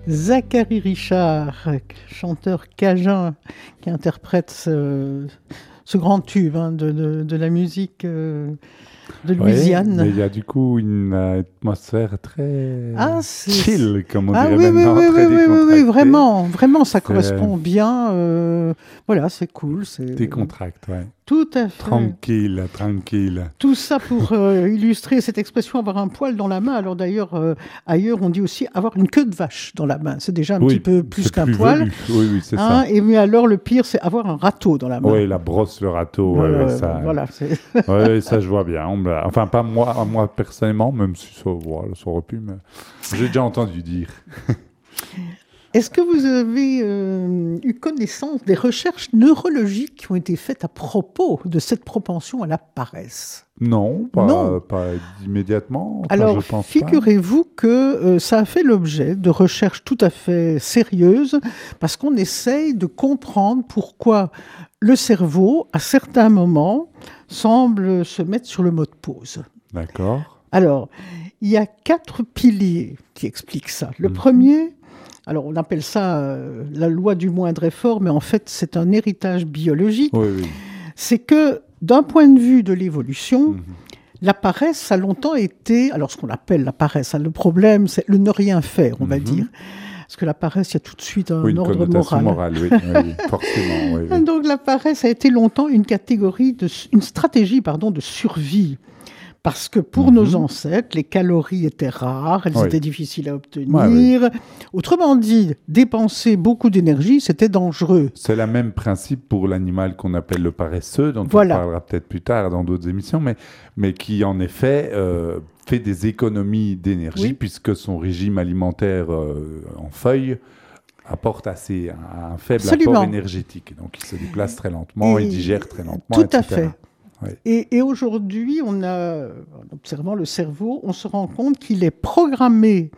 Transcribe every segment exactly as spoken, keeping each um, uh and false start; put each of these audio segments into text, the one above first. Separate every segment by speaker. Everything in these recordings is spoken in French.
Speaker 1: Zachary Richard, chanteur cajun, qui interprète ce, ce grand tube hein, de, de, de la musique euh, de Louisiane.
Speaker 2: Ouais, mais il y a du coup une atmosphère très
Speaker 1: ah, c'est...
Speaker 2: chill, comme on
Speaker 1: ah,
Speaker 2: dirait
Speaker 1: oui,
Speaker 2: maintenant,
Speaker 1: oui, oui,
Speaker 2: très
Speaker 1: oui, oui,
Speaker 2: décontractée.
Speaker 1: oui, vraiment, vraiment, ça
Speaker 2: C'est...
Speaker 1: correspond bien. Euh, voilà, c'est cool. C'est...
Speaker 2: Décontracte, ouais.
Speaker 1: Tout à fait.
Speaker 2: Tranquille, tranquille.
Speaker 1: Tout ça pour euh, illustrer cette expression avoir un poil dans la main. Alors d'ailleurs, euh, ailleurs, on dit aussi avoir une queue de vache dans la main. C'est déjà un
Speaker 2: oui,
Speaker 1: petit peu plus qu'un
Speaker 2: plus
Speaker 1: poil.
Speaker 2: Velu. Oui, oui, c'est
Speaker 1: hein,
Speaker 2: ça.
Speaker 1: Et mais alors, le pire, c'est avoir un râteau dans la main.
Speaker 2: Oui, la brosse, le râteau, ouais,
Speaker 1: euh,
Speaker 2: ouais, ça...
Speaker 1: Voilà, c'est...
Speaker 2: ouais, ça, je vois bien. On me l'a- Enfin, pas moi, moi personnellement, même si ça, voilà, ça aurait pu, mais j'ai déjà entendu dire.
Speaker 1: Est-ce que vous avez euh, eu connaissance des recherches neurologiques qui ont été faites à propos de cette propension à la paresse ?
Speaker 2: Non, pas,
Speaker 1: Non.
Speaker 2: pas immédiatement. Enfin,
Speaker 1: Alors,
Speaker 2: je pense
Speaker 1: figurez-vous que euh, ça a fait l'objet de recherches tout à fait sérieuses parce qu'on essaye de comprendre pourquoi le cerveau, à certains moments, semble se mettre sur le mode pause.
Speaker 2: pas. D'accord.
Speaker 1: Alors, il y a quatre piliers qui expliquent ça. Le mmh. premier... Alors, on appelle ça euh, la loi du moindre effort, mais en fait, c'est un héritage biologique.
Speaker 2: Oui, oui.
Speaker 1: C'est que, d'un point de vue de l'évolution,
Speaker 2: Mhm.
Speaker 1: la paresse a longtemps été... Alors, ce qu'on appelle la paresse, hein, le problème, c'est le ne rien faire, on va
Speaker 2: Mhm.
Speaker 1: dire. Parce que la paresse, il y a tout de suite un
Speaker 2: Oui, une
Speaker 1: ordre
Speaker 2: connotation
Speaker 1: moral.
Speaker 2: morale, oui, oui, forcément. Oui, oui.
Speaker 1: Donc, la paresse a été longtemps une catégorie, de, une stratégie pardon, de survie. Parce que pour
Speaker 2: mmh.
Speaker 1: nos ancêtres, les calories étaient rares, elles
Speaker 2: oui.
Speaker 1: étaient difficiles à obtenir.
Speaker 2: Ouais, oui.
Speaker 1: Autrement dit, dépenser beaucoup d'énergie, c'était dangereux.
Speaker 2: C'est le même principe pour l'animal qu'on appelle le paresseux, dont
Speaker 1: voilà.
Speaker 2: on parlera peut-être plus tard dans d'autres émissions, mais, mais qui en effet euh, fait des économies d'énergie oui. puisque son régime alimentaire euh, en feuilles apporte assez un, un faible
Speaker 1: Absolument.
Speaker 2: apport énergétique. Donc il se déplace très lentement,
Speaker 1: et
Speaker 2: il digère très lentement,
Speaker 1: tout
Speaker 2: et cetera.
Speaker 1: À fait.
Speaker 2: Oui.
Speaker 1: Et, et aujourd'hui, on a, en observant le cerveau, on se rend compte qu'il est programmé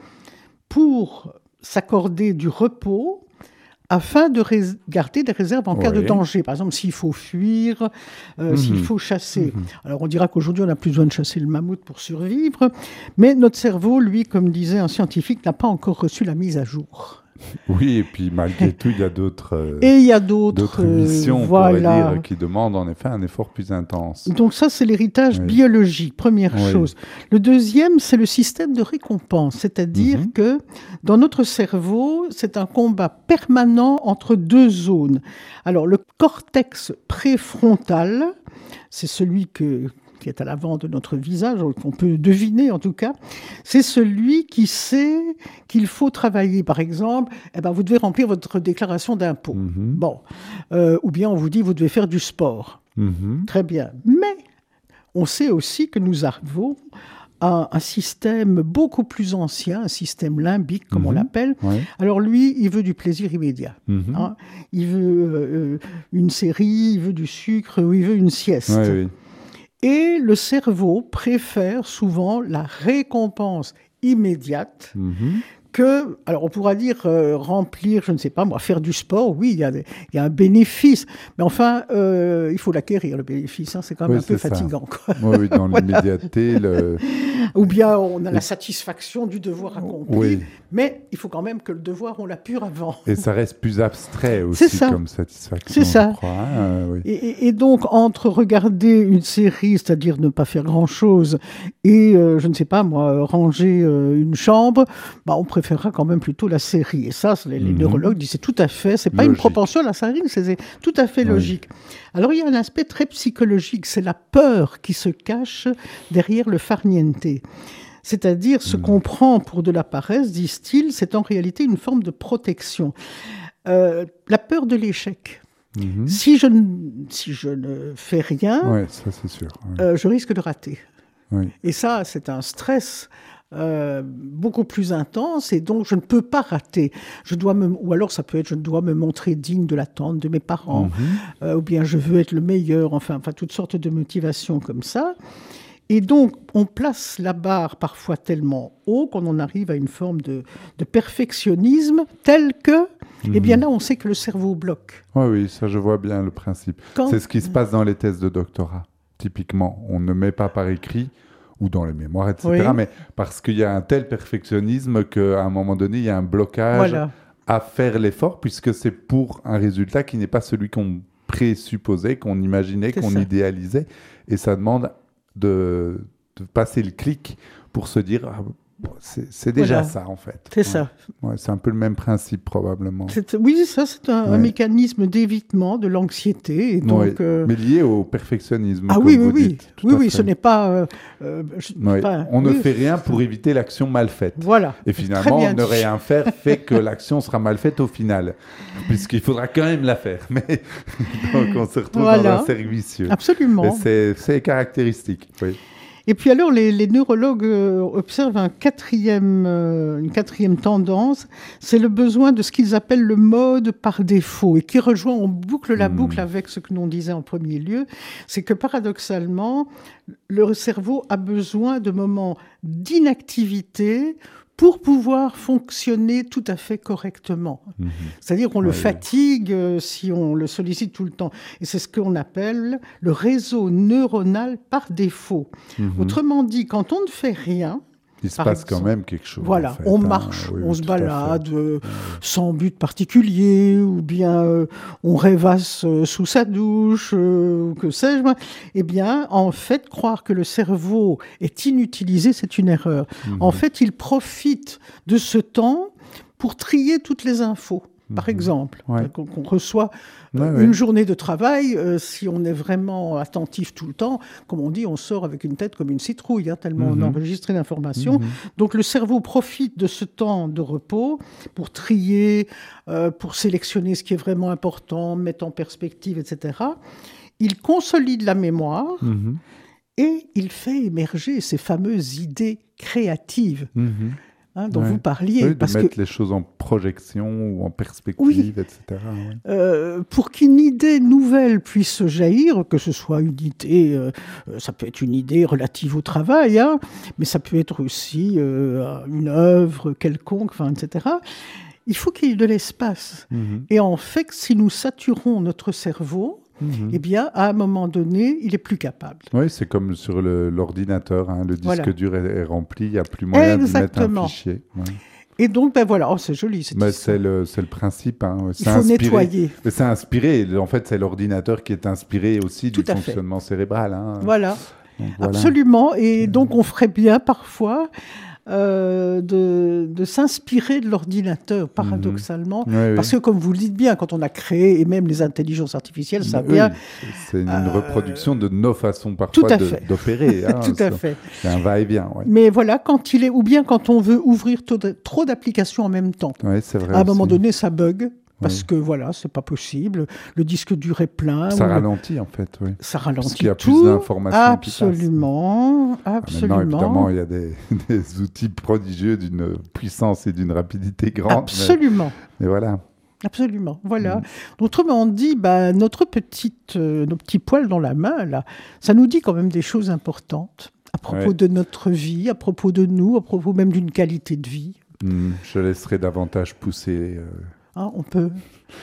Speaker 1: pour s'accorder du repos afin de rés- garder des réserves en oui. cas de danger. Par exemple, s'il faut fuir, euh, mmh. s'il faut chasser. Mmh. Alors, on dira qu'aujourd'hui, on n'a plus besoin de chasser le mammouth pour survivre, mais notre cerveau, lui, comme disait un scientifique, n'a pas encore reçu la mise à jour.
Speaker 2: Oui, et puis malgré tout, il y a d'autres, euh,
Speaker 1: et il y a d'autres,
Speaker 2: d'autres missions,
Speaker 1: euh, voilà.
Speaker 2: on pourrait dire, qui demandent en effet un effort plus intense.
Speaker 1: Donc ça, c'est l'héritage oui. biologique, première oui. chose. Le deuxième, c'est le système de récompense, c'est-à-dire mm-hmm. que dans notre cerveau, c'est un combat permanent entre deux zones. Alors, le cortex préfrontal, c'est celui que... qui est à l'avant de notre visage, qu'on peut deviner en tout cas, c'est celui qui sait qu'il faut travailler. Par exemple, eh ben, vous devez remplir votre déclaration d'impôt. Mm-hmm. Bon. Euh, ou bien on vous dit, vous devez faire du sport. Mm-hmm. Très bien. Mais on sait aussi que nous arrivons à un système beaucoup plus ancien, un système limbique, comme mm-hmm. on l'appelle. Oui. Alors lui, il veut du plaisir immédiat. Mm-hmm. Hein. Il veut euh, une série, il veut du sucre, ou il veut une sieste.
Speaker 2: Oui, oui.
Speaker 1: Et le cerveau préfère souvent la récompense immédiate mmh. que, alors on pourra dire euh, remplir, je ne sais pas moi, faire du sport, oui, il y a, des, il y a un bénéfice, mais enfin, euh, il faut l'acquérir, le bénéfice, hein, c'est quand même oui, un peu fatigant. Quoi.
Speaker 2: Oui, oui, dans
Speaker 1: voilà.
Speaker 2: l'immédiateté. Le...
Speaker 1: Ou bien on a la satisfaction du devoir accompli,
Speaker 2: oui.
Speaker 1: mais il faut quand même que le devoir, on l'appure avant.
Speaker 2: Et ça reste plus abstrait aussi comme satisfaction.
Speaker 1: C'est ça.
Speaker 2: Je crois, hein, oui.
Speaker 1: et, et donc, entre regarder une série, c'est-à-dire ne pas faire grand-chose, et, euh, je ne sais pas moi, ranger euh, une chambre, bah, on préférera quand même plutôt la série. Et ça, les, les mm-hmm. neurologues disent c'est tout à fait, c'est pas logique. Une proportion à la série, c'est tout à fait oui. logique. Alors, il y a un aspect très psychologique, c'est la peur qui se cache derrière le farniente. C'est-à-dire, ce mmh. qu'on prend pour de la paresse, disent-ils, c'est en réalité une forme de protection. Euh, la peur de l'échec. Mmh. Si, je ne, si je ne fais rien,
Speaker 2: ouais, ça, c'est sûr, ouais.
Speaker 1: euh, je risque de rater.
Speaker 2: Oui.
Speaker 1: Et ça, c'est un stress euh, beaucoup plus intense, et donc je ne peux pas rater. Je dois me, ou alors ça peut être, je dois me montrer digne de l'attente de mes parents, mmh. euh, ou bien je veux être le meilleur, enfin, enfin toutes sortes de motivations comme ça. Et donc, on place la barre parfois tellement haut qu'on en arrive à une forme de, de perfectionnisme tel que, mmh. eh bien là, on sait que le cerveau bloque.
Speaker 2: Oui, oui, ça je vois bien le principe. Quand... C'est ce qui se passe dans les thèses de doctorat. Typiquement, on ne met pas par écrit ou dans les mémoires, et cetera. Oui. Mais parce qu'il y a un tel perfectionnisme qu'à un moment donné, il y a un blocage voilà. à faire l'effort, puisque c'est pour un résultat qui n'est pas celui qu'on présupposait, qu'on imaginait, c'est qu'on ça. idéalisait. Et ça demande de, de passer le clic pour se dire... Ah, Bon, c'est, c'est déjà voilà. ça, en fait.
Speaker 1: C'est ouais. ça.
Speaker 2: Ouais, c'est un peu le même principe, probablement.
Speaker 1: C'est, oui, ça, c'est un, ouais. un mécanisme d'évitement de l'anxiété. Et donc,
Speaker 2: ouais.
Speaker 1: euh...
Speaker 2: Mais lié au perfectionnisme,
Speaker 1: ah,
Speaker 2: comme
Speaker 1: oui,
Speaker 2: vous
Speaker 1: oui,
Speaker 2: dites.
Speaker 1: Oui, oui, ce n'est pas... Euh, euh, je,
Speaker 2: ouais.
Speaker 1: pas
Speaker 2: on
Speaker 1: oui,
Speaker 2: ne fait rien pour éviter l'action mal faite.
Speaker 1: Voilà.
Speaker 2: Et finalement, ne rien faire fait que l'action sera mal faite au final, puisqu'il faudra quand même la faire. Mais donc, on se retrouve voilà. dans un cercle vicieux.
Speaker 1: Absolument.
Speaker 2: Et c'est, c'est caractéristique, oui.
Speaker 1: Et puis alors, les, les neurologues euh, observent un quatrième, euh, une quatrième tendance, c'est le besoin de ce qu'ils appellent le mode par défaut, et qui rejoint, on boucle la mmh. boucle avec ce que l'on disait en premier lieu, c'est que paradoxalement, le cerveau a besoin de moments d'inactivité pour pouvoir fonctionner tout à fait correctement. Mmh. C'est-à-dire qu'on ouais, le fatigue euh, si on le sollicite tout le temps. Et c'est ce qu'on appelle le réseau neuronal par défaut. Mmh. Autrement dit, quand on ne fait rien...
Speaker 2: Il se passe exemple, quand même quelque chose.
Speaker 1: Voilà,
Speaker 2: en fait,
Speaker 1: on
Speaker 2: hein,
Speaker 1: marche,
Speaker 2: oui,
Speaker 1: on
Speaker 2: oui,
Speaker 1: se balade euh,
Speaker 2: oui.
Speaker 1: sans but particulier, ou bien euh, on rêvasse euh, sous sa douche, euh, que sais-je. Eh bien, en fait, croire que le cerveau est inutilisé, c'est une erreur. Mmh. En fait, il profite de ce temps pour trier toutes les infos. Par mmh. exemple, ouais. qu'on, qu'on reçoit euh, ouais, une ouais. journée de travail, euh, si on est vraiment attentif tout le temps, comme on dit, on sort avec une tête comme une citrouille, hein, tellement mmh. on enregistre d'informations. Mmh. Donc le cerveau profite de ce temps de repos pour trier, euh, pour sélectionner ce qui est vraiment important, mettre en perspective, et cetera. Il consolide la mémoire mmh. et il fait émerger ces fameuses idées créatives. Mmh. Hein, dont ouais. vous parliez.
Speaker 2: Oui, de
Speaker 1: parce
Speaker 2: mettre
Speaker 1: que...
Speaker 2: les choses en projection ou en perspective, oui. et cetera. Ouais.
Speaker 1: Euh, pour qu'une idée nouvelle puisse jaillir, que ce soit une idée, euh, ça peut être une idée relative au travail, hein, mais ça peut être aussi euh, une œuvre quelconque, enfin, et cetera. Il faut qu'il y ait de l'espace. Mm-hmm. Et en fait, si nous saturons notre cerveau, Mmh. eh bien, à un moment donné, il est plus capable.
Speaker 2: Oui, c'est comme sur le, l'ordinateur, hein, le disque voilà. dur est, est rempli, il n'y a plus moyen Exactement. de mettre un fichier. Ouais.
Speaker 1: Et donc, ben voilà, oh, c'est joli. C'est,
Speaker 2: Mais c'est, le, c'est le principe. Hein.
Speaker 1: Il
Speaker 2: c'est
Speaker 1: faut
Speaker 2: inspiré.
Speaker 1: nettoyer.
Speaker 2: Mais c'est inspiré. En fait, c'est l'ordinateur qui est inspiré aussi Tout du fonctionnement fait. cérébral. Hein.
Speaker 1: Voilà. Donc, voilà. Absolument. Et donc, on ferait bien parfois... Euh, de, de s'inspirer de l'ordinateur, paradoxalement. Mmh. Oui, parce oui. que, comme vous le dites bien, quand on a créé, et même les intelligences artificielles, ça
Speaker 2: oui,
Speaker 1: vient...
Speaker 2: C'est une euh, reproduction de nos façons parfois de, d'opérer. Hein,
Speaker 1: tout à fait.
Speaker 2: C'est un va-et-vient. Ouais.
Speaker 1: Mais voilà, quand il est... Ou bien quand on veut ouvrir trop, de, trop d'applications en même temps.
Speaker 2: Oui, c'est vrai.
Speaker 1: À un
Speaker 2: aussi.
Speaker 1: moment donné, ça bug. Parce oui. que voilà, c'est pas possible. Le disque dur est plein.
Speaker 2: Ça ralentit le... en fait, oui.
Speaker 1: Ça ralentit
Speaker 2: Parce qu'il y a
Speaker 1: tout.
Speaker 2: plus d'informations
Speaker 1: Absolument,
Speaker 2: qui passent.
Speaker 1: absolument.
Speaker 2: Maintenant, évidemment, il y a des, des outils prodigieux d'une puissance et d'une rapidité grande.
Speaker 1: Absolument.
Speaker 2: Mais, mais voilà.
Speaker 1: Absolument, voilà. Mmh. Autrement dit, bah, notre petite, euh, nos petits poils dans la main, là, ça nous dit quand même des choses importantes à propos ouais. de notre vie, à propos de nous, à propos même d'une qualité de vie.
Speaker 2: Mmh, je laisserai davantage pousser... Euh...
Speaker 1: Ah, on peut.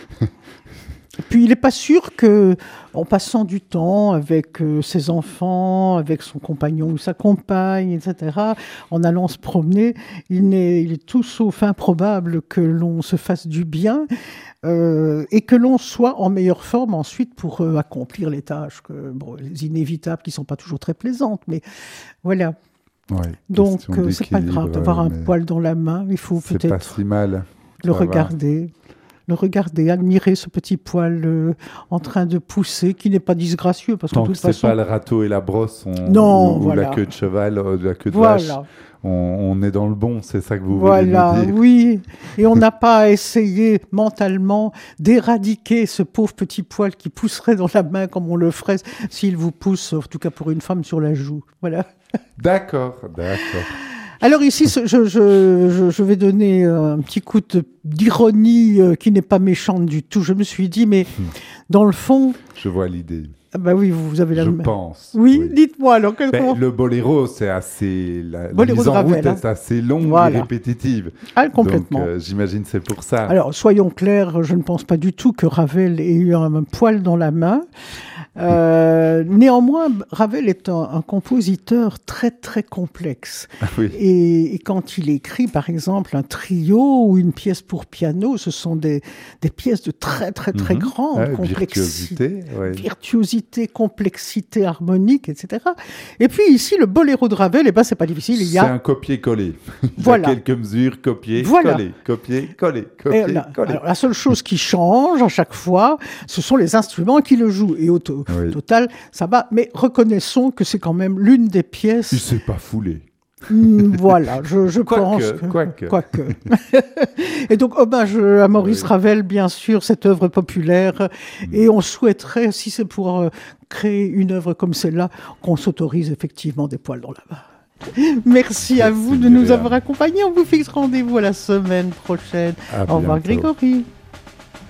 Speaker 1: Et puis, il n'est pas sûr qu'en passant du temps avec euh, ses enfants, avec son compagnon ou sa compagne, et cetera, en allant se promener, il, n'est, il est tout sauf improbable que l'on se fasse du bien euh, et que l'on soit en meilleure forme ensuite pour euh, accomplir les tâches que, bon, les inévitables qui ne sont pas toujours très plaisantes. Mais voilà.
Speaker 2: Ouais,
Speaker 1: donc, euh, c'est pas grave d'avoir un poil dans la main. Il faut
Speaker 2: c'est
Speaker 1: peut-être...
Speaker 2: pas si mal.
Speaker 1: Le Ça regarder, va. le regarder, admirer ce petit poil euh, en train de pousser, qui n'est pas disgracieux. Parce
Speaker 2: Tant
Speaker 1: que, de
Speaker 2: que
Speaker 1: toute
Speaker 2: c'est
Speaker 1: façon...
Speaker 2: pas le râteau et la brosse, on...
Speaker 1: non,
Speaker 2: ou,
Speaker 1: voilà.
Speaker 2: ou la queue de cheval, ou la queue de
Speaker 1: voilà.
Speaker 2: vache, on, on est dans le bon, c'est ça que vous
Speaker 1: voilà,
Speaker 2: voulez nous dire.
Speaker 1: Oui, et on n'a pas à essayer mentalement d'éradiquer ce pauvre petit poil qui pousserait dans la main comme on le ferait s'il vous pousse, en tout cas pour une femme, sur la joue. Voilà.
Speaker 2: D'accord, d'accord.
Speaker 1: Alors ici, je, je, je, je vais donner un petit coup de, d'ironie qui n'est pas méchante du tout. Je me suis dit, mais dans le fond...
Speaker 2: Je vois l'idée.
Speaker 1: Ah bah oui, vous avez la
Speaker 2: Je
Speaker 1: même...
Speaker 2: pense.
Speaker 1: Oui,
Speaker 2: oui.
Speaker 1: dites-moi alors. Quel
Speaker 2: ben, le boléro, c'est assez... La,
Speaker 1: la mise
Speaker 2: en
Speaker 1: Ravel,
Speaker 2: route
Speaker 1: hein.
Speaker 2: est assez longue voilà. et répétitive.
Speaker 1: Ah, complètement.
Speaker 2: Donc, euh, j'imagine c'est pour ça.
Speaker 1: Alors, soyons clairs, je ne pense pas du tout que Ravel ait eu un, un poil dans la main. Euh, néanmoins, Ravel est un, un compositeur très très complexe.
Speaker 2: Oui.
Speaker 1: Et, et quand il écrit, par exemple, un trio ou une pièce pour piano, ce sont des, des pièces de très très très mm-hmm. grande
Speaker 2: ouais,
Speaker 1: complexité,
Speaker 2: virtuosité, ouais.
Speaker 1: virtuosité, complexité harmonique, et cetera. Et puis ici, le boléro de Ravel, eh ben c'est pas difficile. Il y a
Speaker 2: c'est un copier-coller. Il
Speaker 1: voilà.
Speaker 2: y a quelques mesures, copier,
Speaker 1: voilà.
Speaker 2: coller, copier, coller, copier,
Speaker 1: là,
Speaker 2: coller.
Speaker 1: Alors, la seule chose qui change à chaque fois, ce sont les instruments qui le jouent. Et au to- oui. total, ça va. Mais reconnaissons que c'est quand même l'une des pièces.
Speaker 2: Il s'est pas foulé.
Speaker 1: Mmh, voilà, je, je
Speaker 2: quoi
Speaker 1: pense.
Speaker 2: Que, quoi que.
Speaker 1: Quoi que. Et donc, hommage à Maurice oui. Ravel, bien sûr, cette œuvre populaire. Mmh. Et on souhaiterait, si c'est pour euh, créer une œuvre comme celle-là, qu'on s'autorise effectivement des poils dans la barre. Merci à vous de nous avoir accompagnés. On vous fixe rendez-vous à la semaine prochaine.
Speaker 2: À
Speaker 1: Au revoir,
Speaker 2: bientôt.
Speaker 1: Grégory.